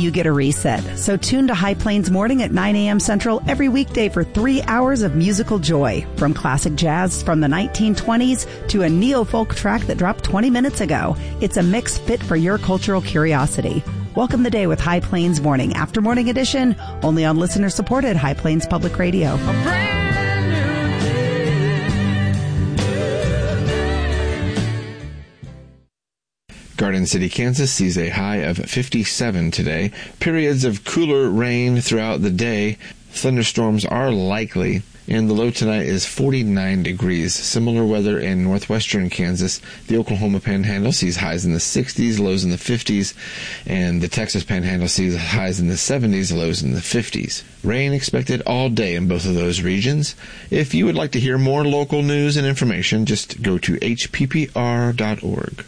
you get a reset. So tune to High Plains Morning at 9 a.m. Central every weekday for 3 hours of musical joy. From classic jazz from the 1920s to a neo-folk track that dropped 20 minutes ago. It's a mix fit for your cultural curiosity. Welcome the day with High Plains Morning, After Morning Edition, only on listener-supported High Plains Public Radio. Garden City, Kansas sees a high of 57 today. Periods of cooler rain throughout the day. Thunderstorms are likely, and the low tonight is 49 degrees. Similar weather in northwestern Kansas. The Oklahoma Panhandle sees highs in the 60s, lows in the 50s, and the Texas Panhandle sees highs in the 70s, lows in the 50s. Rain expected all day in both of those regions. If you would like to hear more local news and information, just go to hppr.org.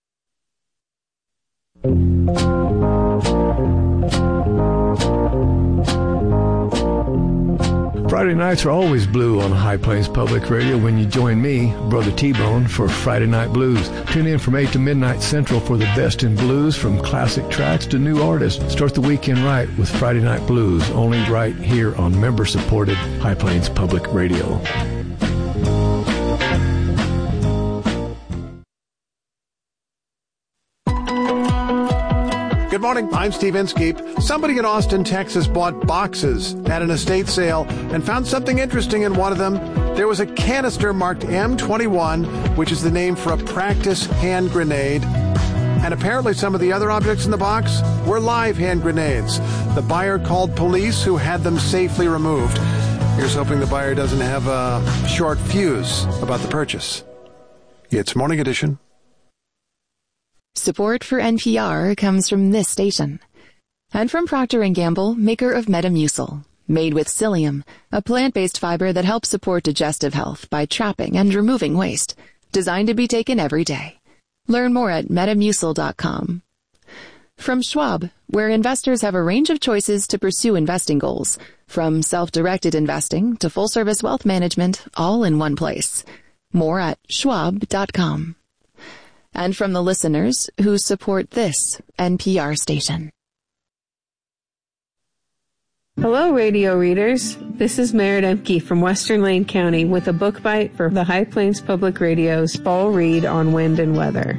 Friday nights are always blue on High Plains Public Radio when you join me, Brother T-Bone, for Friday Night Blues. Tune in from 8 to midnight Central for the best in blues, from classic tracks to new artists. Start the weekend right with Friday Night Blues, only right here on member-supported High Plains Public Radio. Good morning, I'm Steve Inskeep. Somebody in Austin, Texas bought boxes at an estate sale and found something interesting in one of them. There was a canister marked M21, which is the name for a practice hand grenade. And apparently some of the other objects in the box were live hand grenades. The buyer called police, who had them safely removed. Here's hoping the buyer doesn't have a short fuse about the purchase. It's Morning Edition. Support for NPR comes from this station. And from Procter & Gamble, maker of Metamucil. Made with psyllium, a plant-based fiber that helps support digestive health by trapping and removing waste. Designed to be taken every day. Learn more at Metamucil.com. From Schwab, where investors have a range of choices to pursue investing goals. From self-directed investing to full-service wealth management, all in one place. More at Schwab.com. And from the listeners who support this NPR station. Hello, radio readers. This is Merritt Emke from Western Lane County with a book bite for the High Plains Public Radio's Fall Read on Wind and Weather.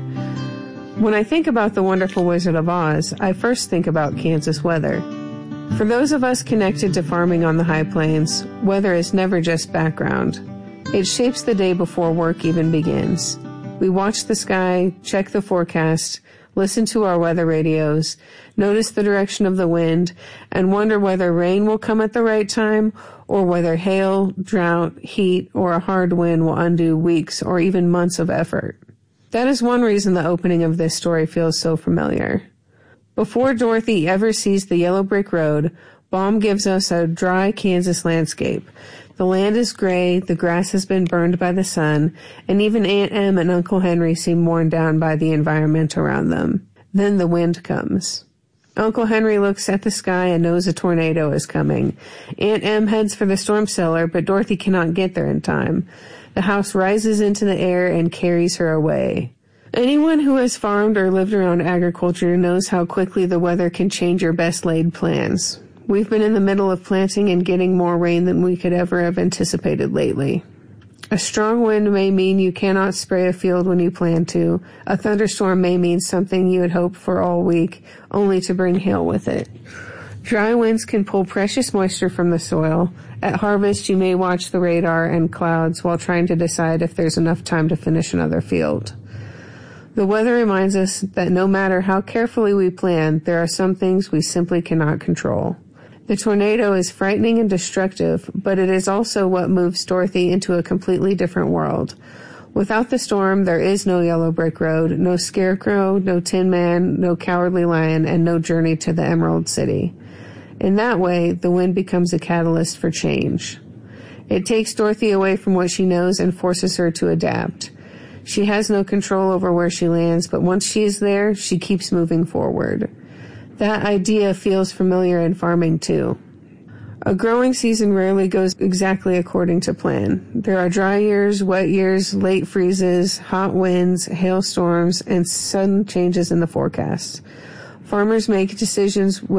When I think about the wonderful Wizard of Oz, I first think about Kansas weather. For those of us connected to farming on the High Plains, weather is never just background. It shapes the day before work even begins. We watch the sky, check the forecast, listen to our weather radios, notice the direction of the wind, and wonder whether rain will come at the right time or whether hail, drought, heat, or a hard wind will undo weeks or even months of effort. That is one reason the opening of this story feels so familiar. Before Dorothy ever sees the yellow brick road, Baum gives us a dry Kansas landscape. The land is gray, the grass has been burned by the sun, and even Aunt Em and Uncle Henry seem worn down by the environment around them. Then the wind comes. Uncle Henry looks at the sky and knows a tornado is coming. Aunt Em heads for the storm cellar, but Dorothy cannot get there in time. The house rises into the air and carries her away. Anyone who has farmed or lived around agriculture knows how quickly the weather can change your best laid plans. We've been in the middle of planting and getting more rain than we could ever have anticipated lately. A strong wind may mean you cannot spray a field when you plan to. A thunderstorm may mean something you had hoped for all week, only to bring hail with it. Dry winds can pull precious moisture from the soil. At harvest, you may watch the radar and clouds while trying to decide if there's enough time to finish another field. The weather reminds us that no matter how carefully we plan, there are some things we simply cannot control. The tornado is frightening and destructive, but it is also what moves Dorothy into a completely different world. Without the storm, there is no yellow brick road, no scarecrow, no Tin Man, no cowardly lion, and no journey to the Emerald City. In that way, the wind becomes a catalyst for change. It takes Dorothy away from what she knows and forces her to adapt. She has no control over where she lands, but once she is there, she keeps moving forward. That idea feels familiar in farming, too. A growing season rarely goes exactly according to plan. There are dry years, wet years, late freezes, hot winds, hailstorms, and sudden changes in the forecast. Farmers make decisions